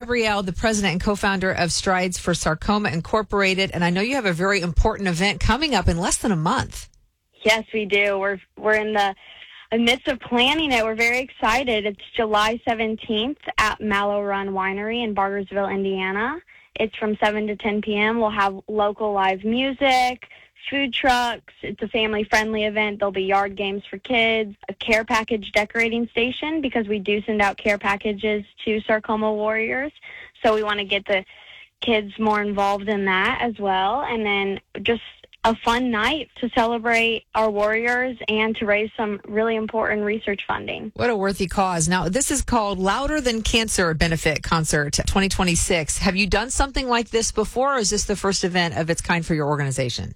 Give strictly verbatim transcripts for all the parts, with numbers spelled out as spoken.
Gabrielle, the president and co-founder of Strides for Sarcoma Incorporated, and I know you have a very important event coming up in less than a month. Yes, we do. We're we're in the midst of planning it. We're very excited. It's July seventeenth at Mallow Run Winery in Bargersville, Indiana. It's from seven to ten p.m. We'll have local live music, food trucks. It's a family-friendly event. There'll be yard games for kids, a care package decorating station because we do send out care packages to sarcoma warriors. So we want to get the kids more involved in that as well. And then just a fun night to celebrate our warriors and to raise some really important research funding. What a worthy cause. Now, this is called Louder Than Cancer Benefit Concert twenty twenty-six. Have you done something like this before, or is this the first event of its kind for your organization?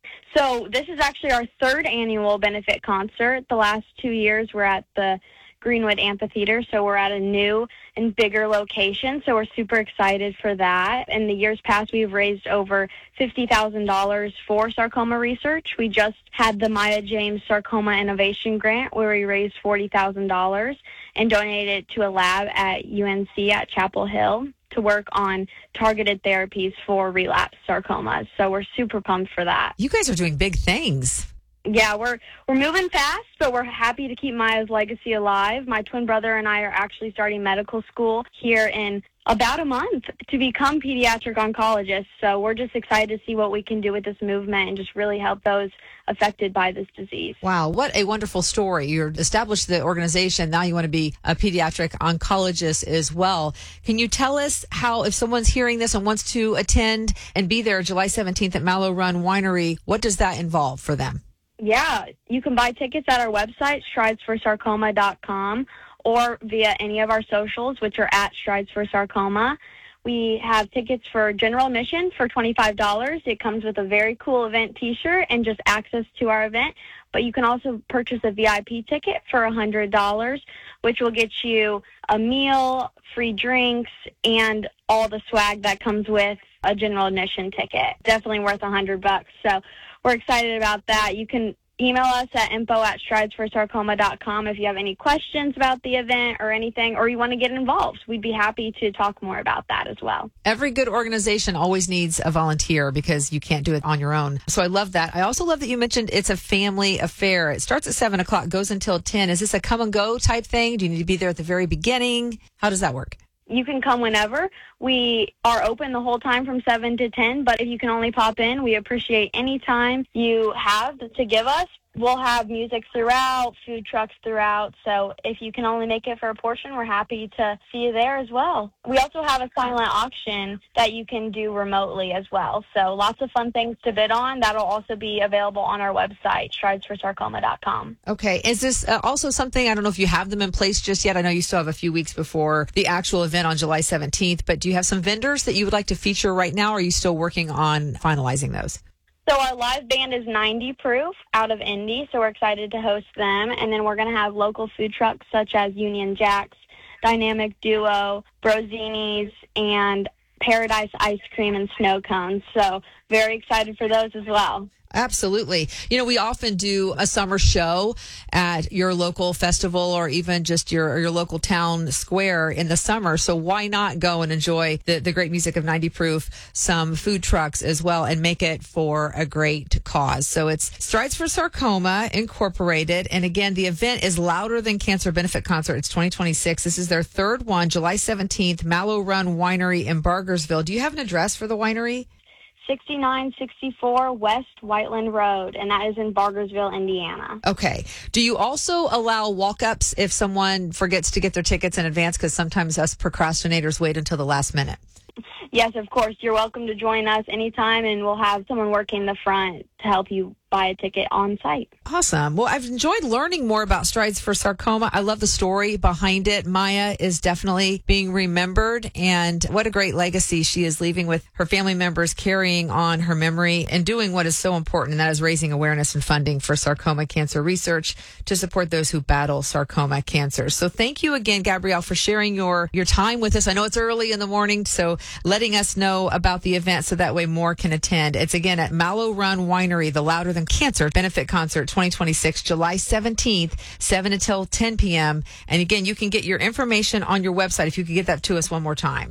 So this is actually our third annual benefit concert. The last two years we're at the Greenwood Amphitheater, so we're at a new and bigger location, so we're super excited for that. In the years past, we've raised over fifty thousand dollars for sarcoma research. We just had the Maya James Sarcoma Innovation Grant, where we raised forty thousand dollars and donated it to a lab at U N C at Chapel Hill to work on targeted therapies for relapsed sarcomas. So we're super pumped for that. You guys are doing big things. Yeah, we're we're moving fast, but we're happy to keep Maya's legacy alive. My twin brother and I are actually starting medical school here in about a month to become pediatric oncologists. So we're just excited to see what we can do with this movement and just really help those affected by this disease. Wow, what a wonderful story. You're established the organization. Now you want to be a pediatric oncologist as well. Can you tell us how, if someone's hearing this and wants to attend and be there July seventeenth at Mallow Run Winery, what does that involve for them? Yeah, you can buy tickets at our website, strides for sarcoma dot com, or via any of our socials, which are at Strides for Sarcoma. We have tickets for general admission for twenty-five dollars. It comes with a very cool event T-shirt and just access to our event. But you can also purchase a V I P ticket for one hundred dollars, which will get you a meal, free drinks, and all the swag that comes with a general admission ticket. Definitely worth one hundred bucks. So we're excited about that. You can email us at info at strides for sarcoma dot com if you have any questions about the event or anything, or you want to get involved. We'd be happy to talk more about that as well. Every good organization always needs a volunteer because you can't do it on your own. So I love that. I also love that you mentioned it's a family affair. It starts at seven o'clock, goes until ten. Is this a come and go type thing? Do you need to be there at the very beginning? How does that work? You can come whenever. We are open the whole time from seven to ten, but if you can only pop in, we appreciate any time you have to give us. We'll have music throughout, food trucks throughout, so if you can only make it for a portion, we're happy to see you there as well. We also have a silent auction that you can do remotely as well, so lots of fun things to bid on. That'll also be available on our website, strides for sarcoma dot com. Okay. Is this uh, also something, I don't know if you have them in place just yet. I know you still have a few weeks before the actual event on July seventeenth, but do you have some vendors that you would like to feature right now, or are you still working on finalizing those? So our live band is ninety proof out of Indy, so we're excited to host them. And then we're going to have local food trucks such as Union Jacks, Dynamic Duo, Brozini's, and Paradise Ice Cream and Snow Cones. So very excited for those as well. Absolutely. You know, we often do a summer show at your local festival or even just your your local town square in the summer. So why not go and enjoy the, the great music of ninety proof, some food trucks as well, and make it for a great cause. So it's Strides for Sarcoma Incorporated. And again, the event is Louder Than Cancer Benefit Concert. It's twenty twenty-six. This is their third one, July seventeenth, Mallow Run Winery in Bargersville. Do you have an address for the winery? sixty-nine sixty-four West Whiteland Road, and that is in Bargersville, Indiana. Okay. Do you also allow walk-ups if someone forgets to get their tickets in advance? Because sometimes us procrastinators wait until the last minute. Yes, of course. You're welcome to join us anytime, and we'll have someone working the front to help you buy a ticket on site. Awesome. Well, I've enjoyed learning more about Strides for Sarcoma. I love the story behind it. Maya is definitely being remembered, and what a great legacy she is leaving with her family members, carrying on her memory and doing what is so important, and that is raising awareness and funding for sarcoma cancer research to support those who battle sarcoma cancer. So thank you again, Gabrielle, for sharing your, your time with us. I know it's early in the morning, so letting us know about the event so that way more can attend. It's again at Mallow Run Winery, the Louder Than Cancer Benefit Concert twenty twenty-six, July seventeenth, seven until ten p.m. And again, you can get your information on your website if you could get that to us one more time.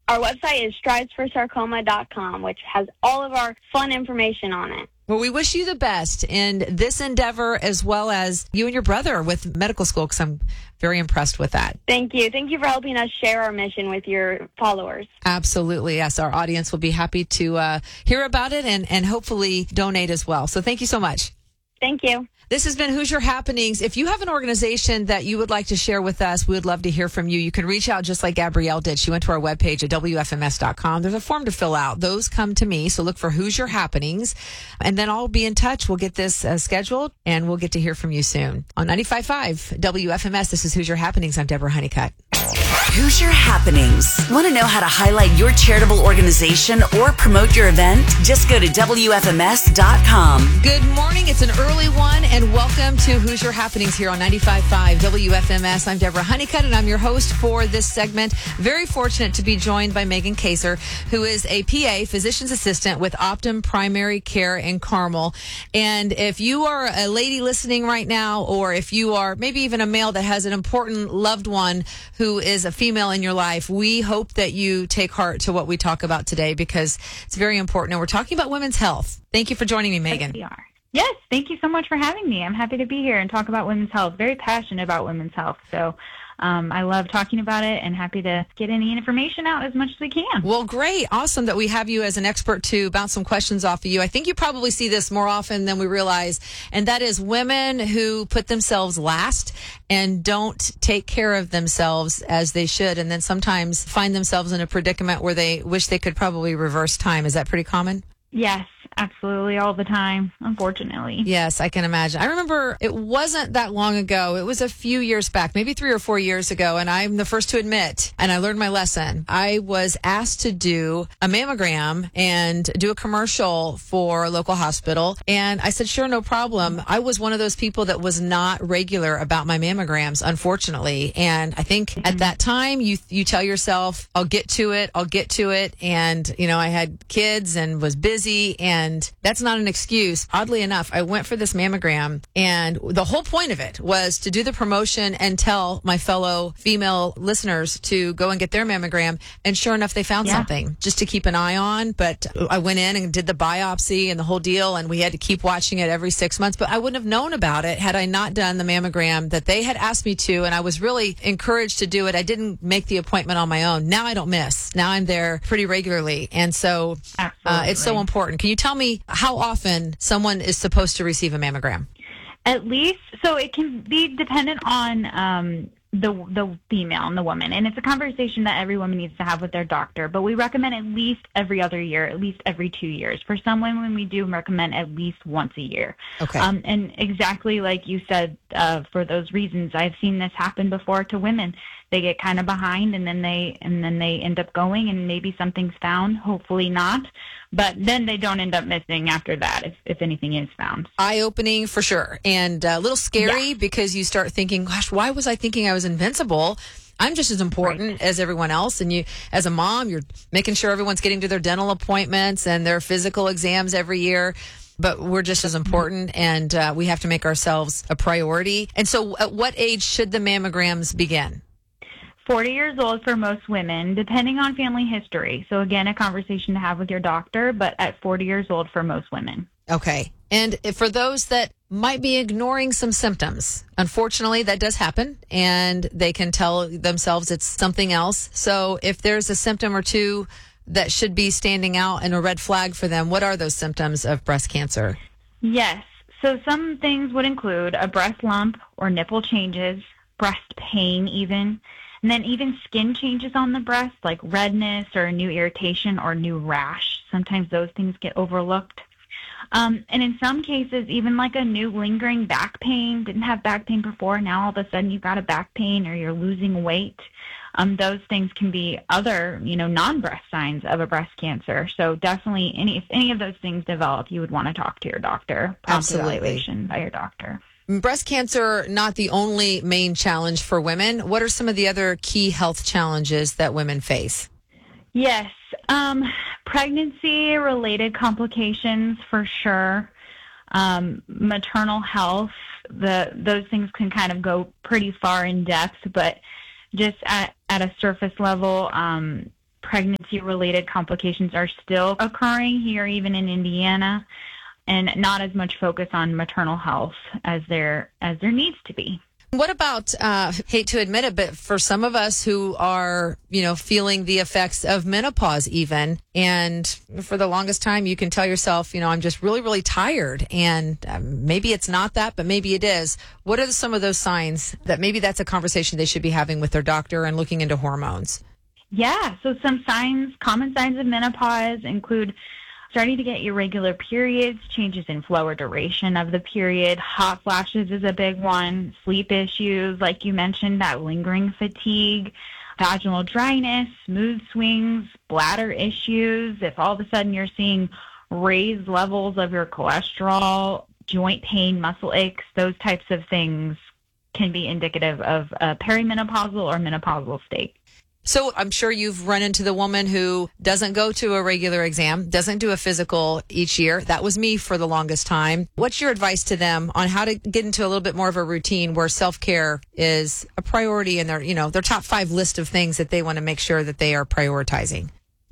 Our website is strides for sarcoma dot com, which has all of our fun information on it. Well, we wish you the best in this endeavor, as well as you and your brother with medical school, because I'm very impressed with that. Thank you. Thank you for helping us share our mission with your followers. Absolutely. Yes, our audience will be happy to uh, hear about it and, and hopefully donate as well. So thank you so much. Thank you. This has been Hoosier Happenings. If you have an organization that you would like to share with us, we would love to hear from you. You can reach out just like Gabrielle did. She went to our webpage at W F M S dot com. There's a form to fill out. Those come to me. So look for Hoosier Happenings. And then I'll be in touch. We'll get this uh, scheduled and we'll get to hear from you soon. On ninety-five point five W F M S, this is Hoosier Happenings. I'm Deborah Honeycutt. Hoosier Happenings. Want to know how to highlight your charitable organization or promote your event? Just go to W F M S dot com. Good morning. It's an early one, and welcome to Hoosier Happenings here on ninety-five point five W F M S. I'm Deborah Honeycutt, and I'm your host for this segment. Very fortunate to be joined by Megan Kaser, who is a P A, physician's assistant with Optum Primary Care in Carmel. And if you are a lady listening right now, or if you are maybe even a male that has an important loved one who is a female in your life, we hope that you take heart to what we talk about today, because it's very important. And we're talking about women's health. Thank you for joining me, Megan. Yes, we are. Yes, thank you so much for having me. I'm happy to be here and talk about women's health. Very passionate about women's health. So um, I love talking about it and happy to get any information out as much as we can. Well, great. Awesome that we have you as an expert to bounce some questions off of you. I think you probably see this more often than we realize, and that is women who put themselves last and don't take care of themselves as they should, and then sometimes find themselves in a predicament where they wish they could probably reverse time. Is that pretty common? Yes, absolutely, all the time, unfortunately. Yes, I can imagine. I remember it wasn't that long ago. It was a few years back, maybe three or four years ago, and I'm the first to admit, and I learned my lesson. I was asked to do a mammogram and do a commercial for a local hospital, and I said, sure, no problem. I was one of those people that was not regular about my mammograms, unfortunately, and I think mm-hmm. at that time, you you tell yourself, I'll get to it, I'll get to it, and, you know, I had kids and was busy. And that's not an excuse. Oddly enough, I went for this mammogram, and the whole point of it was to do the promotion and tell my fellow female listeners to go and get their mammogram. And sure enough, they found yeah. something just to keep an eye on. But I went in and did the biopsy and the whole deal, and we had to keep watching it every six months. But I wouldn't have known about it had I not done the mammogram that they had asked me to. And I was really encouraged to do it. I didn't make the appointment on my own. Now I don't miss. Now I'm there pretty regularly. And so uh, it's so important. Can you tell me how often someone is supposed to receive a mammogram? At least, so it can be dependent on um, the the female and the woman, and it's a conversation that every woman needs to have with their doctor. But we recommend at least every other year, at least every two years. For some women, we do recommend at least once a year. Okay. Um, and exactly like you said, uh, for those reasons, I've seen this happen before to women. They get kind of behind, and then they and then they end up going, and maybe something's found. Hopefully not, but then they don't end up missing after that, if if anything is found. Eye-opening for sure, and a little scary yeah. because you start thinking, "Gosh, why was I thinking I was invincible? I'm just as important right. as everyone else." And you, as a mom, you're making sure everyone's getting to their dental appointments and their physical exams every year. But we're just as important, and uh, we have to make ourselves a priority. And so, at what age should the mammograms begin? forty years old for most women, depending on family history. So again, a conversation to have with your doctor, but at forty years old for most women. Okay. And for those that might be ignoring some symptoms, unfortunately, that does happen, and they can tell themselves it's something else. So if there's a symptom or two that should be standing out and a red flag for them, what are those symptoms of breast cancer? Yes. So some things would include a breast lump or nipple changes, breast pain even, and then even skin changes on the breast, like redness or a new irritation or new rash. Sometimes those things get overlooked. Um, and in some cases, even like a new lingering back pain. Didn't have back pain before. Now all of a sudden you've got a back pain, or you're losing weight. Um, those things can be other, you know, non-breast signs of a breast cancer. So definitely, any if any of those things develop, you would want to talk to your doctor. Prompt Absolutely. Evaluation by your doctor. Breast cancer, not the only main challenge for women. What are some of the other key health challenges that women face? Yes. Um, pregnancy-related complications for sure. Um, maternal health, the those things can kind of go pretty far in depth, but just at, at a surface level, um, pregnancy-related complications are still occurring here, even in Indiana, and not as much focus on maternal health as there as there needs to be. What about, uh, hate to admit it, but for some of us who are, you know, feeling the effects of menopause even, and for the longest time you can tell yourself, you know, I'm just really, really tired, and um, maybe it's not that, but maybe it is. What are some of those signs that maybe that's a conversation they should be having with their doctor and looking into hormones? Yeah, so some signs, common signs of menopause include starting to get irregular periods, changes in flow or duration of the period, hot flashes is a big one, sleep issues, like you mentioned, that lingering fatigue, vaginal dryness, mood swings, bladder issues. If all of a sudden you're seeing raised levels of your cholesterol, joint pain, muscle aches, those types of things can be indicative of a perimenopausal or menopausal state. So I'm sure you've run into the woman who doesn't go to a regular exam, doesn't do a physical each year. That was me for the longest time. What's your advice to them on how to get into a little bit more of a routine where self-care is a priority in their, you know, their top five list of things that they want to make sure that they are prioritizing?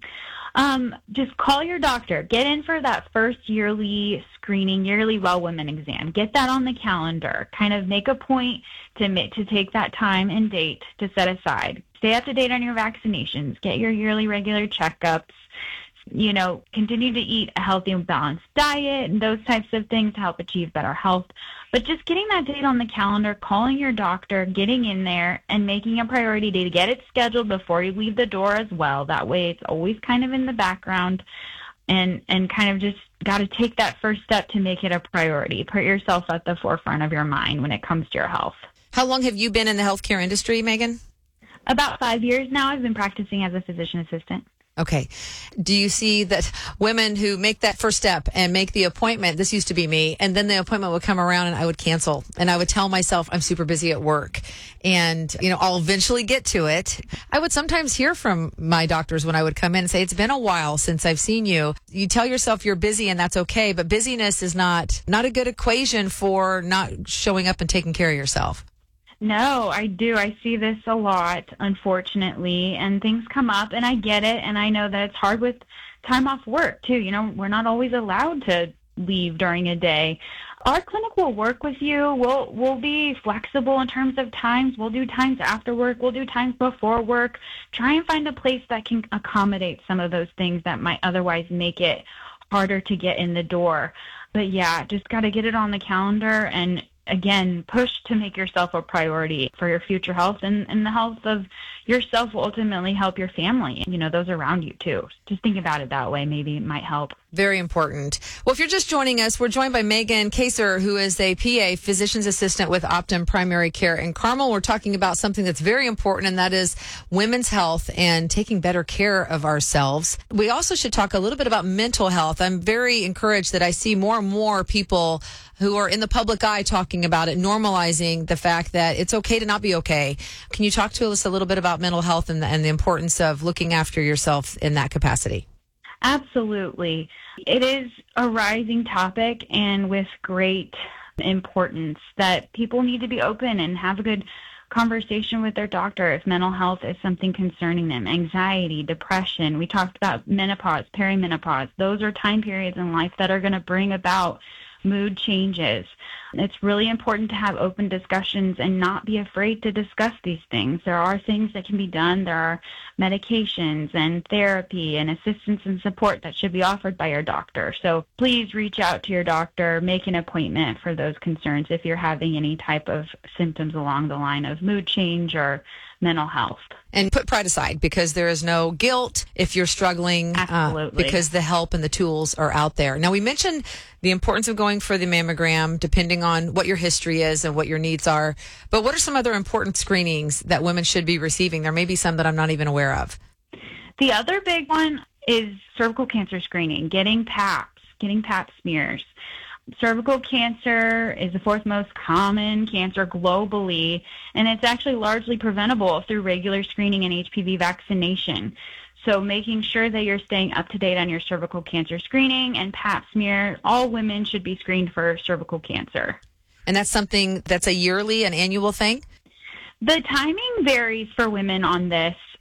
Um, just call your doctor. Get in for that first yearly screening, yearly Well Women exam. Get that on the calendar. Kind of make a point to to take that time and date to set aside. Stay up to date on your vaccinations. Get your yearly regular checkups. You know, continue to eat a healthy and balanced diet and those types of things to help achieve better health. But just getting that date on the calendar, calling your doctor, getting in there, and making a priority to get it scheduled before you leave the door as well. That way it's always kind of in the background, and, and kind of just got to take that first step to make it a priority. Put yourself at the forefront of your mind when it comes to your health. How long have you been in the healthcare industry, Megan? About five years now. I've been practicing as a physician assistant. Okay. Do you see that women who make that first step and make the appointment, this used to be me, and then the appointment would come around and I would cancel, and I would tell myself I'm super busy at work and, you know, I'll eventually get to it. I would sometimes hear from my doctors when I would come in and say, it's been a while since I've seen you. You tell yourself you're busy and that's okay, but busyness is not, not a good equation for not showing up and taking care of yourself. No, I do. I see this a lot, unfortunately, and things come up, and I get it, and I know that it's hard with time off work, too. You know, we're not always allowed to leave during a day. Our clinic will work with you. We'll we'll be flexible in terms of times. We'll do times after work. We'll do times before work. Try and find a place that can accommodate some of those things that might otherwise make it harder to get in the door. But, yeah, just got to get it on the calendar and, again, push to make yourself a priority for your future health, and, and the health of yourself will ultimately help your family and, you know, those around you too. Just think about it that way. Maybe it might help. Very important. Well, if you're just joining us, we're joined by Megan Kaser, who is a P A, physician's assistant with Optum Primary Care in Carmel. We're talking about something that's very important, and that is women's health and taking better care of ourselves. We also should talk a little bit about mental health. I'm very encouraged that I see more and more people who are in the public eye talking about it, normalizing the fact that it's okay to not be okay. Can you talk to us a little bit about mental health and the, and the importance of looking after yourself in that capacity? Absolutely. It is a rising topic, and with great importance, that people need to be open and have a good conversation with their doctor if mental health is something concerning them. Anxiety, depression. We talked about menopause, perimenopause. Those are time periods in life that are going to bring about mood changes. It's really important to have open discussions and not be afraid to discuss these things. There are things that can be done. There are medications and therapy and assistance and support that should be offered by your doctor. So please reach out to your doctor, make an appointment for those concerns if you're having any type of symptoms along the line of mood change or mental health. And put pride aside, because there is no guilt if you're struggling, Absolutely. Uh, because the help and the tools are out there. Now, we mentioned the importance of going for the mammogram, depending on what your history is and what your needs are. But what are some other important screenings that women should be receiving? There may be some that I'm not even aware of. The other big one is cervical cancer screening, getting PAPs, getting Pap smears. Cervical cancer is the fourth most common cancer globally, and it's actually largely preventable through regular screening and H P V vaccination. So making sure that you're staying up to date on your cervical cancer screening and Pap smear. All women should be screened for cervical cancer. And that's something that's a yearly, an annual thing? The timing varies for women on this.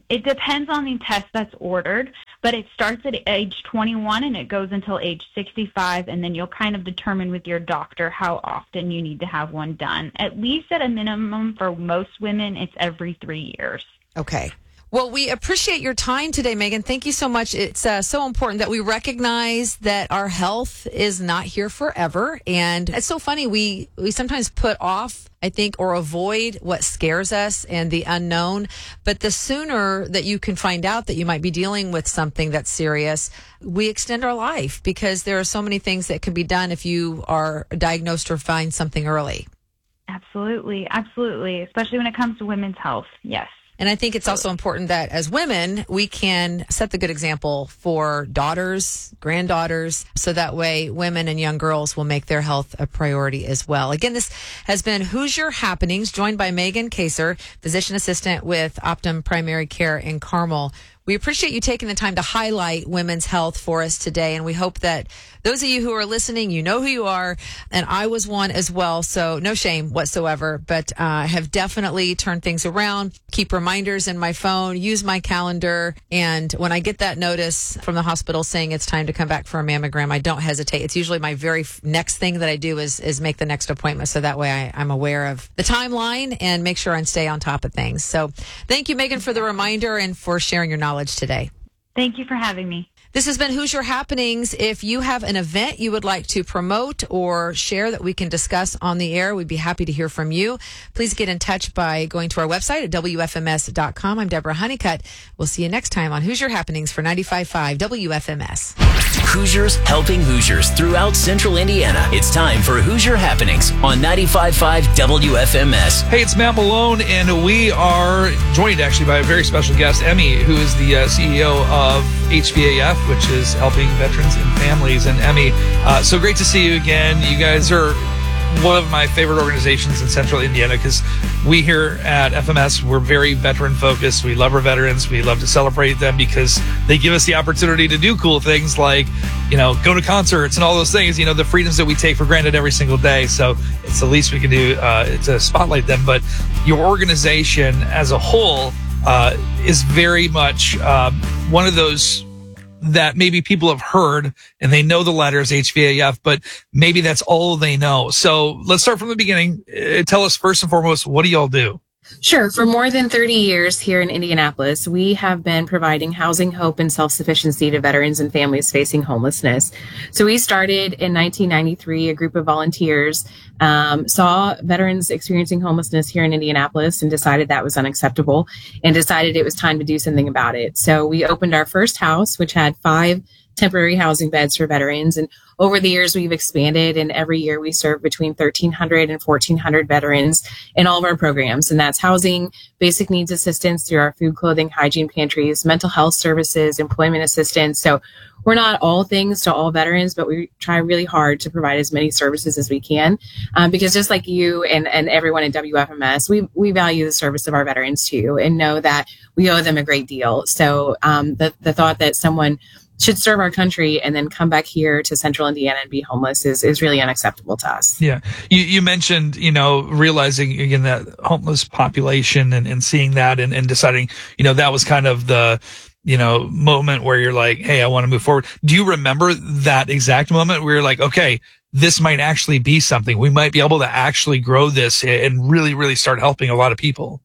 It depends on the test that's ordered, but it starts at age twenty-one and it goes until age sixty-five, and then you'll kind of determine with your doctor how often you need to have one done. At least at a minimum for most women, it's every three years. Okay. Well, we appreciate your time today, Megan. Thank you so much. It's uh, so important that we recognize that our health is not here forever. And it's so funny. We, we sometimes put off, I think, or avoid what scares us and the unknown. But the sooner that you can find out that you might be dealing with something that's serious, we extend our life, because there are so many things that can be done if you are diagnosed or find something early. Absolutely. Absolutely. Especially when it comes to women's health. Yes. And I think it's also important that as women, we can set the good example for daughters, granddaughters, so that way women and young girls will make their health a priority as well. Again, this has been Hoosier Happenings, joined by Megan Kaser, physician assistant with Optum Primary Care in Carmel. We appreciate you taking the time to highlight women's health for us today, and we hope that those of you who are listening, you know who you are, and I was one as well, so no shame whatsoever, but I uh, have definitely turned things around, keep reminders in my phone, use my calendar, and when I get that notice from the hospital saying it's time to come back for a mammogram, I don't hesitate. It's usually my very f- next thing that I do is is make the next appointment, so that way I, I'm aware of the timeline and make sure I stay on top of things. So thank you, Megan, for the reminder and for sharing your knowledge today. Thank you for having me. This has been Hoosier Happenings. If you have an event you would like to promote or share that we can discuss on the air, we'd be happy to hear from you. Please get in touch by going to our website at W F M S dot com. I'm Deborah Honeycutt. We'll see you next time on Hoosier Happenings for ninety-five point five W F M S. Hoosiers helping Hoosiers throughout Central Indiana. It's time for Hoosier Happenings on ninety-five point five W F M S. Hey, it's Matt Malone, and we are joined actually by a very special guest, Emmy, who is the uh, C E O of H V A F, which is helping veterans and families. And Emmy, uh, so great to see you again. You guys are one of my favorite organizations in Central Indiana, because we here at F M S, we're very veteran focused. We love our veterans. We love to celebrate them because they give us the opportunity to do cool things like, you know, go to concerts and all those things, you know, the freedoms that we take for granted every single day. So it's the least we can do uh, to spotlight them. But your organization as a whole uh, is very much uh, one of those that maybe people have heard and they know the letters H V A F, but maybe that's all they know. So let's start from the beginning. Uh, tell us first and foremost, what do y'all do? Sure. For more than thirty years here in Indianapolis, we have been providing housing, hope, and self-sufficiency to veterans and families facing homelessness. So we started in nineteen ninety-three, a group of volunteers um, saw veterans experiencing homelessness here in Indianapolis and decided that was unacceptable and decided it was time to do something about it. So we opened our first house, which had five temporary housing beds for veterans. And over the years, we've expanded, and every year we serve between thirteen hundred and fourteen hundred veterans in all of our programs. And that's housing, basic needs assistance through our food, clothing, hygiene pantries, mental health services, employment assistance. So we're not all things to all veterans, but we try really hard to provide as many services as we can. Um, because just like you and, and everyone at W F M S, we, we value the service of our veterans too, and know that we owe them a great deal. So um, the, the thought that someone should serve our country and then come back here to Central Indiana and be homeless is, is really unacceptable to us. Yeah. You, you mentioned, you know, realizing again that homeless population and, and seeing that and, and deciding, you know, that was kind of the, you know, moment where you're like, hey, I want to move forward. Do you remember that exact moment where you're like, okay, this might actually be something. We might be able to actually grow this and really, really start helping a lot of people?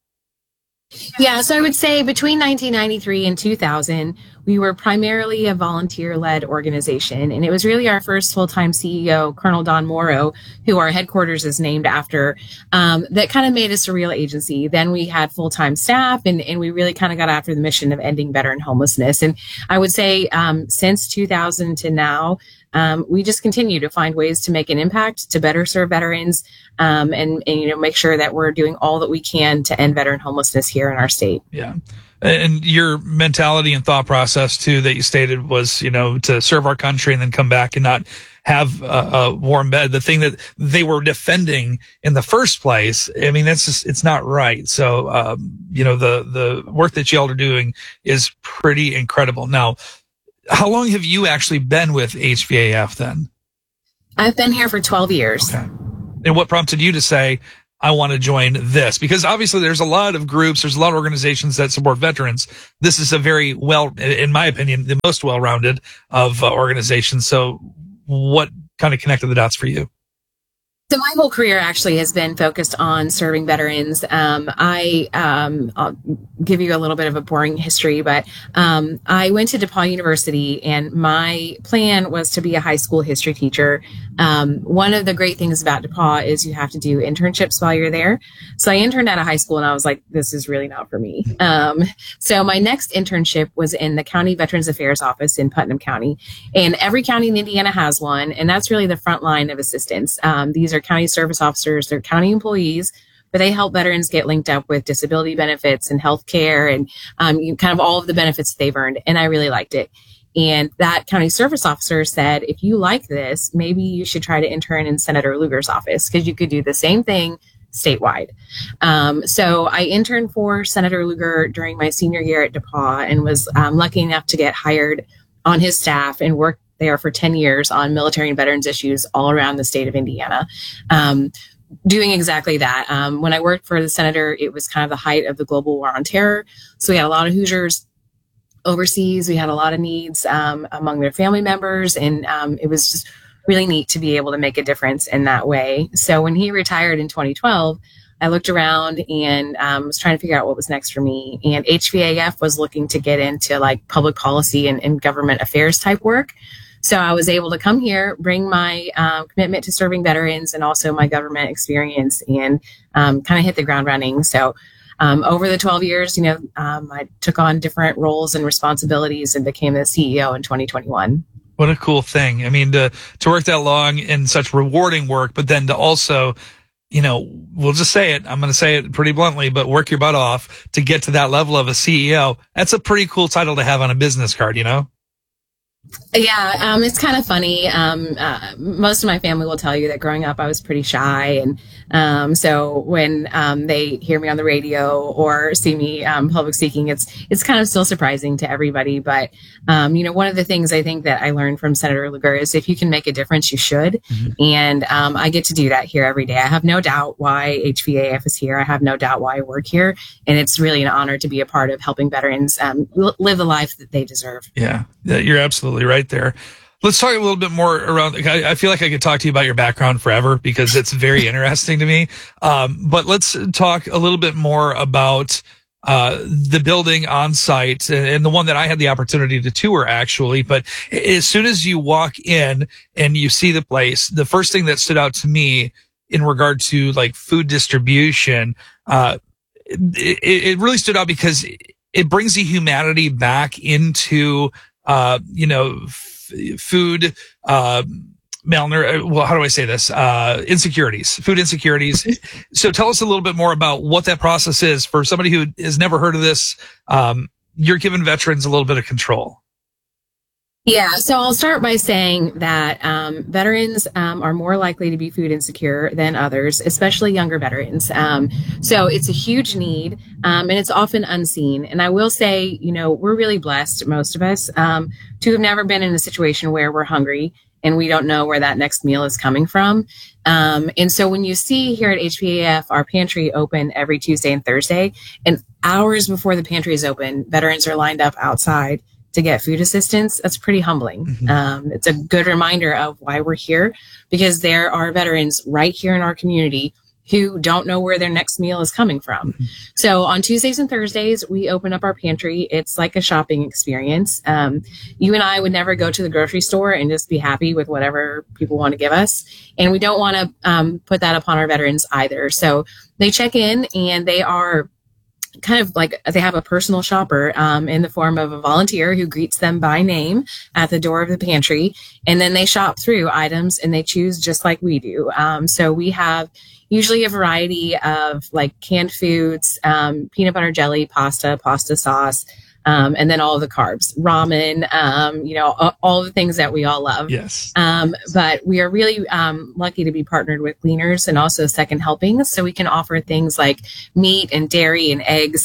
Yeah, so I would say between nineteen ninety-three and two thousand, we were primarily a volunteer-led organization, and it was really our first full-time C E O, Colonel Don Morrow, who our headquarters is named after, um, that kind of made us a real agency. Then we had full-time staff, and, and we really kind of got after the mission of ending veteran homelessness. And I would say um, since two thousand to now, Um, we just continue to find ways to make an impact, to better serve veterans, um, and, and, you know, make sure that we're doing all that we can to end veteran homelessness here in our state. Yeah. And your mentality and thought process too, that you stated was, you know, to serve our country and then come back and not have a, a warm bed, the thing that they were defending in the first place. I mean, that's just, it's not right. So, um, you know, the, the work that y'all are doing is pretty incredible. Now, how long have you actually been with H V A F then? I've been here for twelve years. Okay. And what prompted you to say, I want to join this? Because obviously there's a lot of groups, there's a lot of organizations that support veterans. This is a very well, in my opinion, the most well-rounded of uh, organizations. So what kind of connected the dots for you? So my whole career actually has been focused on serving veterans. Um, I, um, I'll give you a little bit of a boring history, but um, I went to DePaul University, and my plan was to be a high school history teacher. Um, one of the great things about DePaul is you have to do internships while you're there. So I interned at a high school, and I was like, this is really not for me. Um, so my next internship was in the County Veterans Affairs Office in Putnam County, and every county in Indiana has one, and that's really the front line of assistance. Um, these are county service officers, they're county employees, but they help veterans get linked up with disability benefits and health care and um, you, kind of all of the benefits they've earned. And I really liked it. And that county service officer said, if you like this, maybe you should try to intern in Senator Lugar's office, because you could do the same thing statewide. Um, so I interned for Senator Lugar during my senior year at DePaul, and was um, lucky enough to get hired on his staff and work there for ten years on military and veterans issues all around the state of Indiana, um, doing exactly that. Um, when I worked for the senator, it was kind of the height of the global war on terror. So we had a lot of Hoosiers overseas. We had a lot of needs um, among their family members, and um, it was just really neat to be able to make a difference in that way. So when he retired in twenty twelve, I looked around and um, was trying to figure out what was next for me. And H V A F was looking to get into like public policy and, and government affairs type work. So I was able to come here, bring my um, commitment to serving veterans and also my government experience, and um, kind of hit the ground running. So um, over the twelve years, you know, um, I took on different roles and responsibilities and became the C E O in twenty twenty-one. What a cool thing. I mean, to, to work that long in such rewarding work, but then to also, you know, we'll just say it. I'm going to say it pretty bluntly, but work your butt off to get to that level of a C E O. That's a pretty cool title to have on a business card, you know? Yeah, um, it's kind of funny. Um, uh, most of my family will tell you that growing up, I was pretty shy. And um, so when um, they hear me on the radio or see me um, public speaking, it's it's kind of still surprising to everybody. But, um, you know, one of the things I think that I learned from Senator Lugar is if you can make a difference, you should. Mm-hmm. And um, I get to do that here every day. I have no doubt why H V A F is here. I have no doubt why I work here. And it's really an honor to be a part of helping veterans um, live the life that they deserve. Yeah, you're absolutely right there. Let's talk a little bit more around. I, I feel like I could talk to you about your background forever because it's very interesting to me. Um, but let's talk a little bit more about uh, the building on site and, and the one that I had the opportunity to tour actually. But as soon as you walk in and you see the place, the first thing that stood out to me in regard to like food distribution, uh, it, it really stood out because it brings the humanity back into Uh, you know, f- food, uh, malnour, well, how do I say this? Uh, insecurities, food insecurities. So tell us a little bit more about what that process is for somebody who has never heard of this. Um, you're giving veterans a little bit of control. Yeah, so I'll start by saying that um, veterans um, are more likely to be food insecure than others, especially younger veterans. Um, so it's a huge need, um, and it's often unseen. And I will say, you know, we're really blessed, most of us, um, to have never been in a situation where we're hungry and we don't know where that next meal is coming from. Um, and so when you see here at H V A F, our pantry open every Tuesday and Thursday, and hours before the pantry is open, veterans are lined up outside to get food assistance. That's pretty humbling. Mm-hmm. Um, it's a good reminder of why we're here, because there are veterans right here in our community who don't know where their next meal is coming from. Mm-hmm. So on Tuesdays and Thursdays, we open up our pantry. It's like a shopping experience. Um, you and I would never go to the grocery store and just be happy with whatever people want to give us. And we don't want to um, put that upon our veterans either. So they check in and they are kind of like they have a personal shopper um, in the form of a volunteer who greets them by name at the door of the pantry. And then they shop through items and they choose just like we do. Um, so we have usually a variety of like canned foods, um, peanut butter jelly, pasta, pasta sauce, um, and then all of the carbs, ramen, um, you know, all, all the things that we all love. Yes. Um, but we are really um, lucky to be partnered with Gleaners and also Second Helpings, so we can offer things like meat and dairy and eggs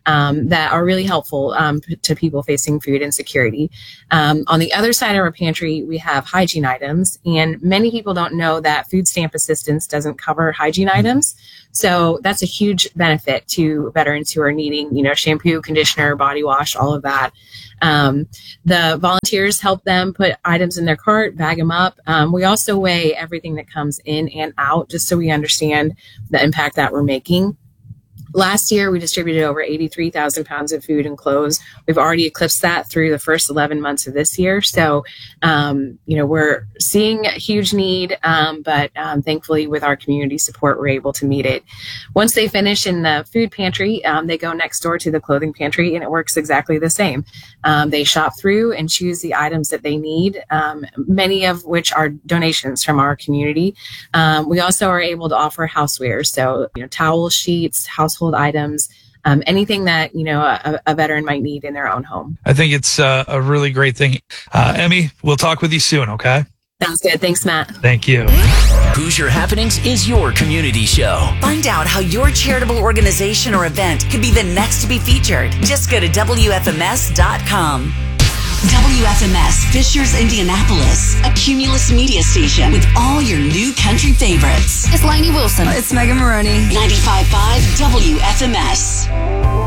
um, that are really helpful um, to people facing food insecurity. Um, on the other side of our pantry, we have hygiene items, and many people don't know that food stamp assistance doesn't cover hygiene items. So that's a huge benefit to veterans who are needing, you know, shampoo, conditioner, body wash, all of that. Um, the volunteers help them put items in their cart, bag them up. Um, we also weigh everything that comes in and out, just so we understand the impact that we're making. Last year, we distributed over eighty-three thousand pounds of food and clothes. We've already eclipsed that through the first eleven months of this year. So, um, you know, we're seeing a huge need, um, but um, thankfully with our community support, we're able to meet it. Once they finish in the food pantry, um, they go next door to the clothing pantry, and it works exactly the same. Um, they shop through and choose the items that they need, um, many of which are donations from our community. Um, we also are able to offer housewares, so, you know, towels, sheets, household items, um, anything that, you know, a, a veteran might need in their own home. I think it's uh, a really great thing. Uh, Emmy, we'll talk with you soon, okay? Sounds good. Thanks, Matt. Thank you. Hoosier Happenings is your community show. Find out how your charitable organization or event could be the next to be featured. Just go to W F M S dot com. W F M S Fishers, Indianapolis, a Cumulus media station with all your new country favorites. It's Lainey Wilson. It's Megan Maroney. ninety-five point five W F M S.